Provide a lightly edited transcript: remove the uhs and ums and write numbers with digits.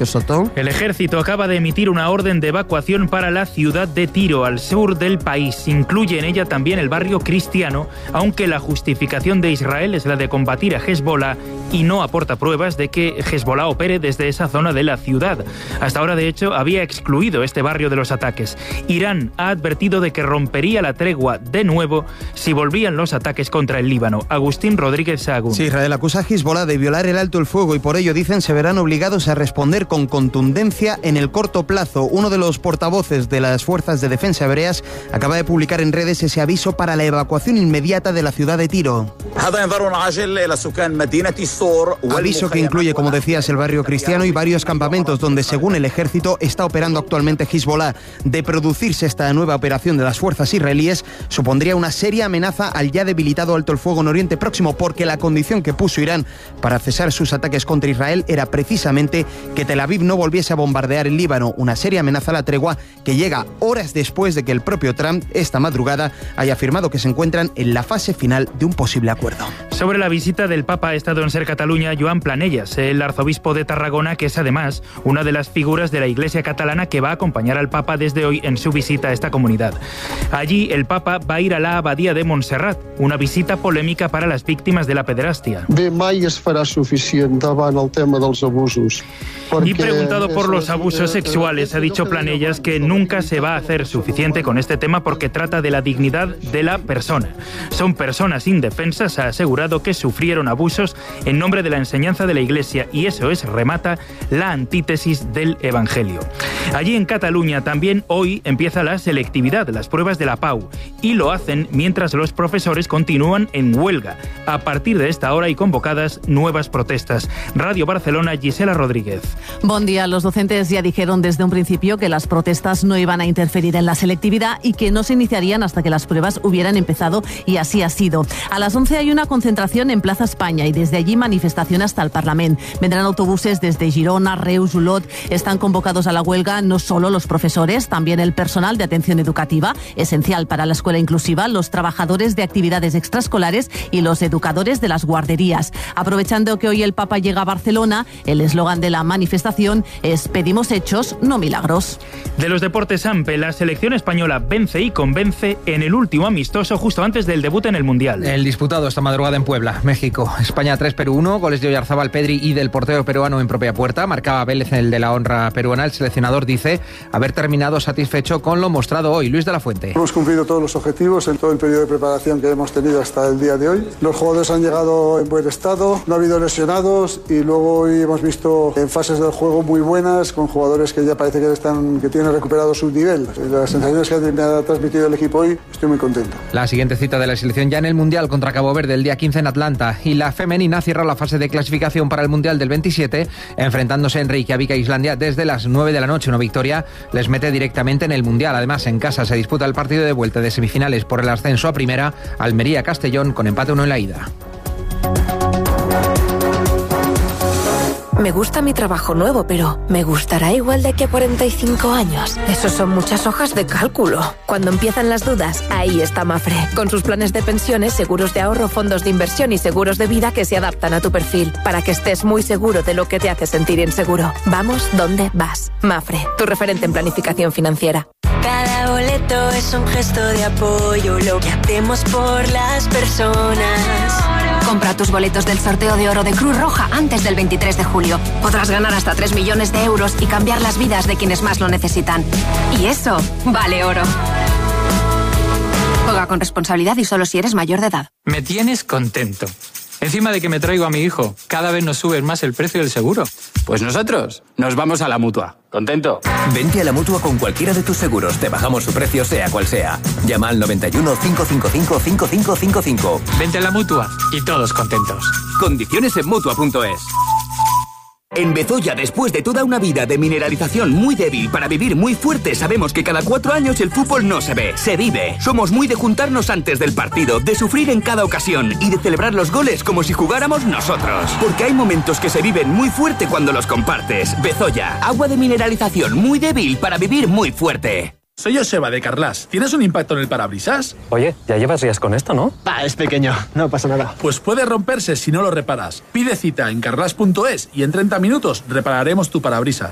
Sergio Soto. El ejército acaba de emitir una orden de evacuación para la ciudad de Tiro, al sur del país. Incluye en ella también el barrio cristiano, aunque la justificación de Israel es la de combatir a Hezbollah y no aporta pruebas de que Hezbollah opere desde esa zona de la ciudad. Hasta ahora, de hecho, había excluido este barrio de los ataques. Irán ha advertido de que rompería la tregua de nuevo si volvían los ataques contra el Líbano. Agustín Rodríguez Sahagún. Sí, Israel acusa a Hezbollah de violar el alto el fuego y por ello, dicen, se verán obligados a responder con contundencia en el corto plazo. Uno de los portavoces de las fuerzas de defensa hebreas acaba de publicar en redes ese aviso para la evacuación inmediata de la ciudad de Tiro. Aviso que incluye, como decías, el barrio cristiano y varios campamentos donde, según el ejército, está operando actualmente Hezbollah. De producirse esta nueva operación de las fuerzas israelíes, supondría una seria amenaza al ya debilitado alto el fuego en Oriente Próximo, porque la condición que puso Irán para cesar sus ataques contra Israel era precisamente que Tel Aviv no volviese a bombardear el Líbano, una seria amenaza a la tregua que llega horas después de que el propio Trump esta madrugada haya afirmado que se encuentran en la fase final de un posible acuerdo. Sobre la visita del Papa ha estado en Ser Cataluña Joan Planellas, el arzobispo de Tarragona, que es además una de las figuras de la Iglesia catalana que va a acompañar al Papa desde hoy en su visita a esta comunidad. Allí el Papa va a ir a la abadía de Montserrat, una visita polémica para las víctimas de la pederastia. Bé, mai es farà suficient davant el tema dels abusos. Y preguntado por los abusos sexuales, ha dicho Planellas que nunca se va a hacer suficiente con este tema porque trata de la dignidad de la persona. Son personas indefensas, ha asegurado, que sufrieron abusos en nombre de la enseñanza de la Iglesia, y eso es, remata, la antítesis del Evangelio. Allí en Cataluña también hoy empieza la selectividad, las pruebas de la PAU, y lo hacen mientras los profesores continúan en huelga. A partir de esta hora hay convocadas nuevas protestas. Radio Barcelona, Gisela Rodríguez. Buen día. Los docentes ya dijeron desde un principio que las protestas no iban a interferir en la selectividad y que no se iniciarían hasta que las pruebas hubieran empezado, y así ha sido. A las 11 hay una concentración en Plaza España y desde allí manifestación hasta el Parlamento. Vendrán autobuses desde Girona, Reus, Olot. Están convocados a la huelga no solo los profesores, también el personal de atención educativa, esencial para la escuela inclusiva, los trabajadores de actividades extraescolares y los educadores de las guarderías. Aprovechando que hoy el Papa llega a Barcelona, el eslogan de la manifestación es "Pedimos hechos, no milagros". De los deportes AMPE, la selección española vence y convence en el último amistoso justo antes del debut en el Mundial. El disputado esta madrugada en Puebla, México. España 3, Perú 1, goles de Oyarzabal, Pedri y del portero peruano en propia puerta. Marcaba Vélez el de la honra peruana. El seleccionador dice haber terminado satisfecho con lo mostrado hoy. Luis de la Fuente. Hemos cumplido todos los objetivos en todo el periodo de preparación que hemos tenido hasta el día de hoy. Los jugadores han llegado en buen estado, no ha habido lesionados y luego hoy hemos visto en fases del juego muy buenas con jugadores que ya parece que tienen recuperado su nivel. Las sensaciones que me ha transmitido el equipo hoy, estoy muy contento. La siguiente cita de la selección ya en el Mundial contra Cabo Verde el día 15 en Atlanta, y la femenina cierra la fase de clasificación para el Mundial del 27 enfrentándose en Reykjavik a Islandia desde las 9 de la noche. Una victoria les mete directamente en el Mundial. Además, en casa se disputa el partido de vuelta de semifinales por el ascenso a primera, Almería-Castellón, con empate 1 en la ida. Me gusta mi trabajo nuevo, pero ¿me gustará igual de aquí a 45 años? Esos son muchas hojas de cálculo. Cuando empiezan las dudas, ahí está Mafre, con sus planes de pensiones, seguros de ahorro, fondos de inversión y seguros de vida que se adaptan a tu perfil, para que estés muy seguro de lo que te hace sentir inseguro. Vamos donde vas. Mafre, tu referente en planificación financiera. Cada boleto es un gesto de apoyo, lo que hacemos por las personas. Compra tus boletos del sorteo de oro de Cruz Roja antes del 23 de julio. Podrás ganar hasta 3 millones de euros y cambiar las vidas de quienes más lo necesitan. Y eso vale oro. Juega con responsabilidad y solo si eres mayor de edad. Me tienes contento. Encima de que me traigo a mi hijo, cada vez nos subes más el precio del seguro. Pues nosotros nos vamos a la Mutua. ¿Contento? Vente a la Mutua con cualquiera de tus seguros. Te bajamos su precio sea cual sea. Llama al 91 555 5555. Vente a la Mutua y todos contentos. Condiciones en Mutua.es. En Bezoya, después de toda una vida de mineralización muy débil para vivir muy fuerte, sabemos que cada 4 años el fútbol no se ve, se vive. Somos muy de juntarnos antes del partido, de sufrir en cada ocasión y de celebrar los goles como si jugáramos nosotros. Porque hay momentos que se viven muy fuerte cuando los compartes. Bezoya, agua de mineralización muy débil para vivir muy fuerte. Soy Joseba de Carlas. ¿Tienes un impacto en el parabrisas? Oye, ya llevas días con esto, ¿no? Es pequeño, no pasa nada. Pues puede romperse si no lo reparas. Pide cita en carlas.es y en 30 minutos repararemos tu parabrisas.